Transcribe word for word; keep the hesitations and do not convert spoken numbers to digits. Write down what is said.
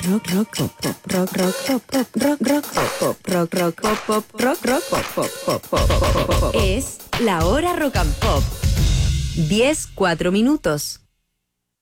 Rock, rock, pop, pop, rock, rock, pop, pop, rock, rock, pop, pop, rock, rock, pop, pop, rock, rock, pop, pop, pop, pop, pop, pop. Es la hora rock and pop. diez, cuatro minutos.